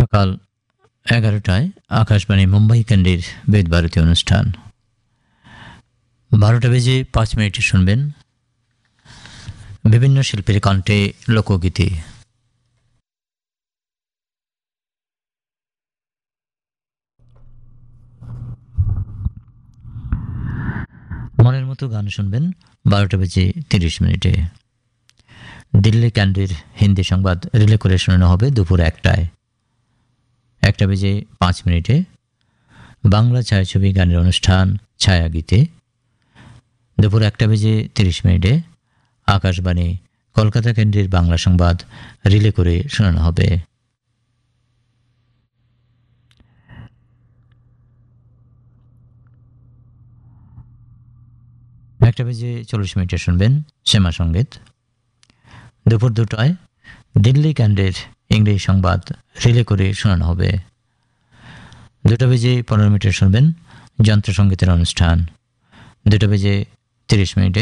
সকাল 11টায় আকাশবাণী মুম্বাই কেন্দ্রের বেদ ভারতী অনুষ্ঠান। 12টা বেজে 5 মিনিটে শুনবেন বিভিন্ন শিল্পীর কণ্ঠে লোকগীতি। মনের মতো গান শুনবেন 12টা বেজে 30 মিনিটে। দিল্লি ক্যান্ডির হিন্দি সংবাদ রিলে করে শোনানো হবে দুপুর 1টায়। 1টা বেজে 5 মিনিটে বাংলা ছায়াছবি গানের অনুষ্ঠান ছায়াগীতে। দুপুর 1টা বেজে 30 মিনিটে আকাশবাণী কলকাতা কেন্দ্রের বাংলা সংবাদ রিলে করে শোনানো হবে। একটা বেজে 40 মিনিটে শুনবেন শ্যামা সঙ্গীত। দুপুর 2টায় দিল্লি ক্যান্ডের ইংরেজি সংবাদ রিলে করে শোনানো হবে। 2টা বেজে 15 মিনিটে শুনবেন যন্ত্রসঙ্গীতের অনুষ্ঠান। 2টা বেজে 30 মিনিটে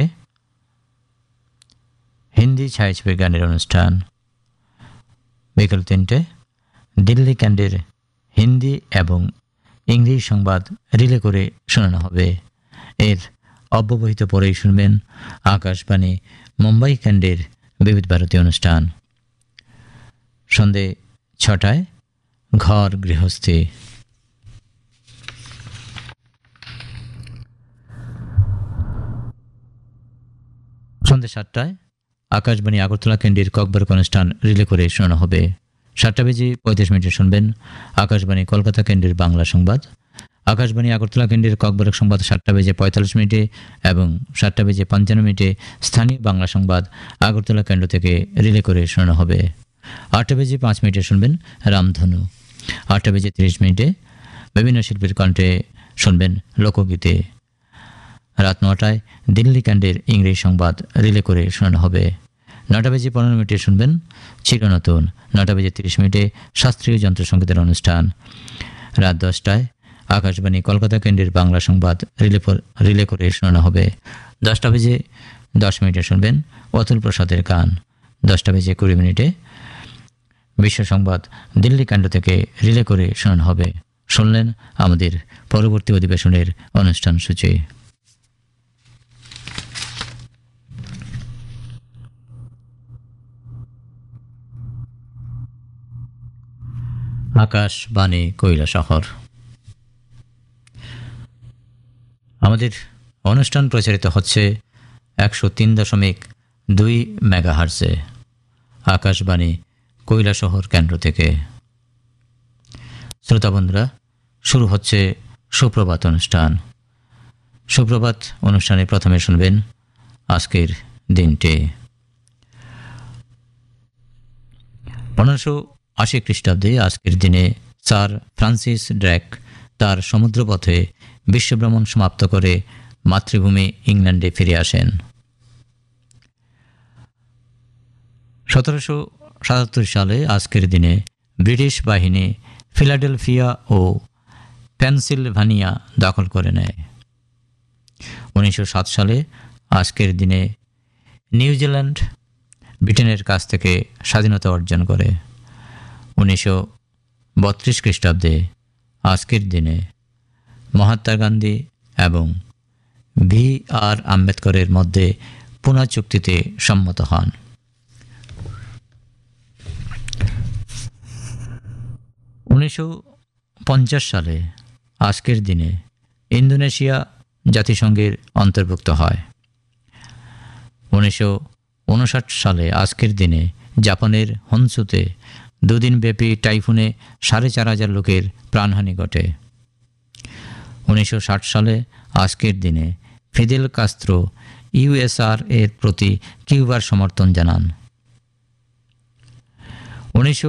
হিন্দি ছায়াছবি গানের অনুষ্ঠান। বিকেল 3টে দিল্লি ক্যান্ডের হিন্দি এবং ইংরেজি সংবাদ রিলে করে শোনানো হবে। এর অব্যবহিত পরেই শুনবেন আকাশবাণী মুম্বাই কেন্দ্রের বিবিধ ভারতী অনুষ্ঠান। সন্ধে 6টায় ঘর গৃহস্থী। সন্ধে 7টায় আকাশবাণী আগরতলা কেন্দ্রের ককবরক অনুষ্ঠান রিলে করে শোনানো হবে। 7টা বেজে 35 মিনিটে শুনবেন আকাশবাণী কলকাতা কেন্দ্রের বাংলা সংবাদ। আকাশবাণী আগরতলা কেন্দ্রের ককবরক সংবাদ 7টা বেজে 45 মিনিটে এবং 7টা বেজে 55 মিনিটে স্থানীয় বাংলা সংবাদ আগরতলা কেন্দ্র থেকে রিলে করে শোনানো হবে। 8টা বেজে 5 মিনিটে শুনবেন রামধনু। 8টা বেজে 30 মিনিটে বিভিন্ন শিল্পীর কণ্ঠে শুনবেন লোকগীতে। রাত 9টায় দিল্লি ক্যান্ডের ইংরেজি সংবাদ রিলে করে শোনানো হবে। 9টা বেজে 15 মিনিটে শুনবেন চিরনতুন। 9টা বেজে 30 মিনিটে শাস্ত্রীয় যন্ত্রসঙ্গীতের অনুষ্ঠান। রাত 10টায় আকাশবাণী কলকাতা কেন্দ্রের বাংলা সংবাদ রিলে করে শোনানো হবে। 10টা বেজে 10 মিনিটে শুনবেন অতুল প্রসাদের গান। 10টা বেজে 20 মিনিটে বিশ্ব সংবাদ দিল্লি কেন্দ্র থেকে রিলে করে শোনানো হবে। শুনলেন আমাদের পরবর্তী অধিবেশনের অনুষ্ঠান সূচি। আকাশবাণী কৈলাসহর। আমাদের অনুষ্ঠান প্রচারিত হচ্ছে 103.2 মেগাহার্জে আকাশবাণী কৈলাসহর কেন্দ্র থেকে। শ্রোতা বন্ধুরা, শুরু হচ্ছে সুপ্রভাত অনুষ্ঠান। সুপ্রভাত অনুষ্ঠানে প্রথমে শুনবেন আজকের দিনটি। 1580 খ্রিস্টাব্দে আজকের দিনে স্যার ফ্রান্সিস ড্রেক তার সমুদ্রপথে বিশ্বভ্রমণ সমাপ্ত করে মাতৃভূমি ইংল্যান্ডে ফিরে আসেন। 1777 সালে আজকের দিনে ব্রিটিশ বাহিনী ফিলাডেলফিয়া ও পেনসিলভানিয়া দখল করে নেয়। 1907 সালে আজকের দিনে নিউজিল্যান্ড ব্রিটেনের কাছ থেকে স্বাধীনতা অর্জন করে। 1932 খ্রিস্টাব্দে আজকের দিনে মহাত্মা গান্ধী এবং বি.আর. আম্বেদকরের মধ্যে পুনা চুক্তিতে সম্মত হন। 1950 সালে আজকের দিনে ইন্দোনেশিয়া জাতিসংঘের অন্তর্ভুক্ত হয়। 1959 সালে আজকের দিনে জাপানের হনসুতে দুদিনব্যাপী টাইফুনে 4,500 লোকের প্রাণহানি ঘটে। 1960 সালে আজকের দিনে ফিদেল কাস্ত্রো ইউএসআর এর প্রতি কিউবার সমর্থন জানান।